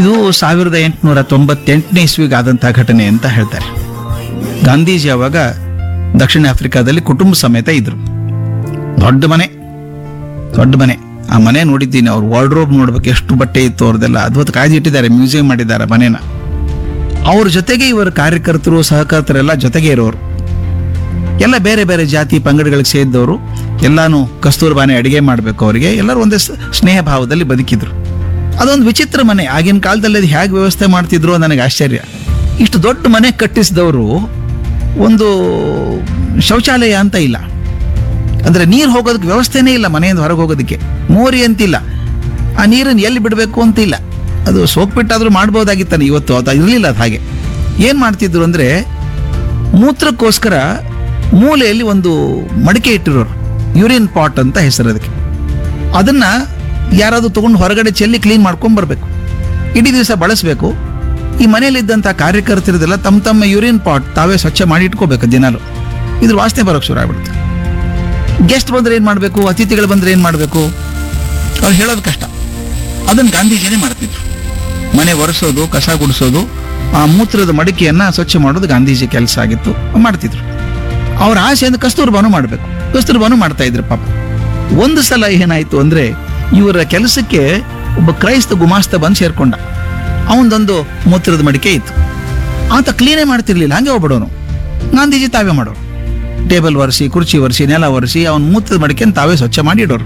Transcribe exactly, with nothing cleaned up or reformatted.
ಇದು ಸಾವಿರದ ಎಂಟುನೂರ ತೊಂಬತ್ತೆಂಟನೇ ಇಸ್ವಿಗೆ ಆದಂತಹ ಘಟನೆ ಅಂತ ಹೇಳ್ತಾರೆ. ಗಾಂಧೀಜಿ ಅವಾಗ ದಕ್ಷಿಣ ಆಫ್ರಿಕಾದಲ್ಲಿ ಕುಟುಂಬ ಸಮೇತ ಇದ್ರು. ದೊಡ್ಡ ಮನೆ, ದೊಡ್ಡ ಮನೆ. ಆ ಮನೆ ನೋಡಿದ್ದೀನಿ, ಅವ್ರು ವಾರ್ಡ್ರೋಬ್ ನೋಡ್ಬೇಕು, ಎಷ್ಟು ಬಟ್ಟೆ ಇತ್ತು ಅವ್ರದ್ದೆಲ್ಲ ಅದ್ಭುತ ಕಾಯ್ದು ಇಟ್ಟಿದ್ದಾರೆ, ಮ್ಯೂಸಿಯಂ ಮಾಡಿದ್ದಾರೆ ಮನೇನ. ಅವ್ರ ಜೊತೆಗೆ ಇವರ ಕಾರ್ಯಕರ್ತರು ಸಹಕರ್ತರೆಲ್ಲ ಜೊತೆಗೆ ಇರೋರು, ಎಲ್ಲ ಬೇರೆ ಬೇರೆ ಜಾತಿ ಪಂಗಡಗಳಿಗೆ ಸೇರಿದವರು. ಎಲ್ಲಾನು ಕಸ್ತೂರ್ಬಾನೆ ಅಡಿಗೆ ಮಾಡಬೇಕು ಅವರಿಗೆ, ಎಲ್ಲರೂ ಒಂದೇ ಸ್- ಸ್ನೇಹ ಭಾವದಲ್ಲಿ ಬದುಕಿದ್ರು. ಅದೊಂದು ವಿಚಿತ್ರ ಮನೆ. ಆಗಿನ ಕಾಲದಲ್ಲಿ ಅದು ಹೇಗೆ ವ್ಯವಸ್ಥೆ ಮಾಡ್ತಿದ್ರು ನನಗೆ ಆಶ್ಚರ್ಯ. ಇಷ್ಟು ದೊಡ್ಡ ಮನೆ ಕಟ್ಟಿಸಿದವರು ಒಂದು ಶೌಚಾಲಯ ಅಂತ ಇಲ್ಲ, ಅಂದ್ರೆ ನೀರು ಹೋಗೋದಕ್ಕೆ ವ್ಯವಸ್ಥೆನೇ ಇಲ್ಲ, ಮನೆಯಿಂದ ಹೊರಗೆ ಹೋಗೋದಕ್ಕೆ ಮೋರಿ ಅಂತಿಲ್ಲ, ಆ ನೀರನ್ನು ಎಲ್ಲಿ ಬಿಡಬೇಕು ಅಂತ ಇಲ್ಲ. ಅದು ಸೋಕ್ಬಿಟ್ಟಾದ್ರೂ ಮಾಡ್ಬೋದಾಗಿತ್ತಾನೆ, ಇವತ್ತು ಅದು ಇರಲಿಲ್ಲ. ಅದು ಹಾಗೆ ಏನು ಮಾಡ್ತಿದ್ರು ಅಂದರೆ, ಮೂತ್ರಕ್ಕೋಸ್ಕರ ಮೂಲೆಯಲ್ಲಿ ಒಂದು ಮಡಿಕೆ ಇಟ್ಟಿರೋರು, ಯೂರಿನ್ ಪಾಟ್ ಅಂತ ಹೆಸರು ಅದಕ್ಕೆ. ಅದನ್ನ ಯಾರಾದರೂ ತಗೊಂಡು ಹೊರಗಡೆ ಚೆಲ್ಲಿ ಕ್ಲೀನ್ ಮಾಡ್ಕೊಂಡ್ ಬರಬೇಕು, ಇಡೀ ದಿವಸ ಬಳಸಬೇಕು. ಈ ಮನೆಯಲ್ಲಿದ್ದಂಥ ಕಾರ್ಯಕರ್ತರದೆಲ್ಲ ತಮ್ಮ ತಮ್ಮ ಯೂರಿನ್ ಪಾಟ್ ತಾವೇ ಸ್ವಚ್ಛ ಮಾಡಿ ಇಟ್ಕೋಬೇಕು ದಿನಾಲು. ಇದ್ರ ವಾಸನೆ ಬರೋಕ್ಕೆ ಶುರು ಆಗ್ಬಿಡುತ್ತೆ. ಗೆಸ್ಟ್ ಬಂದ್ರೆ ಏನು ಮಾಡಬೇಕು, ಅತಿಥಿಗಳು ಬಂದ್ರೆ ಏನು ಮಾಡಬೇಕು, ಅವ್ರು ಹೇಳೋದು ಕಷ್ಟ. ಅದನ್ನು ಗಾಂಧೀಜಿನೇ ಮಾಡ್ತಿದ್ರು. ಮನೆ ಒರೆಸೋದು, ಕಸ ಗುಡಿಸೋದು, ಆ ಮೂತ್ರದ ಮಡಿಕೆಯನ್ನ ಸ್ವಚ್ಛ ಮಾಡೋದು ಗಾಂಧೀಜಿ ಕೆಲಸ ಆಗಿತ್ತು, ಮಾಡ್ತಿದ್ರು. ಅವ್ರ ಆಸೆಯನ್ನು ಕಸ್ತೂರ್ಬಾನು ಮಾಡಬೇಕು, ಕಸ್ತೂರ್ಬಾನು ಮಾಡ್ತಾ ಇದ್ರು ಪಾಪ. ಒಂದು ಸಲ ಏನಾಯ್ತು ಅಂದ್ರೆ, ಇವರ ಕೆಲಸಕ್ಕೆ ಒಬ್ಬ ಕ್ರೈಸ್ತ ಗುಮಾಸ್ತ ಬಂದು ಸೇರ್ಕೊಂಡ. ಅವನದೊಂದು ಮೂತ್ರದ ಮಡಿಕೆ ಇತ್ತು, ಆತ ಕ್ಲೀನೇ ಮಾಡ್ತಿರ್ಲಿಲ್ಲ, ಹಂಗೆ ಹೋಗ್ಬಿಡೋನು. ಗಾಂಧೀಜಿ ತಾವೇ ಮಾಡೋರು, ಟೇಬಲ್ ಒರೆಸಿ, ಕುರ್ಚಿ ಒರೆಸಿ, ನೆಲ ಒರೆಸಿ, ಅವನ ಮೂತ್ರದ ಮಡಿಕೆಯನ್ನು ತಾವೇ ಸ್ವಚ್ಛ ಮಾಡಿ ಇಡೋರು.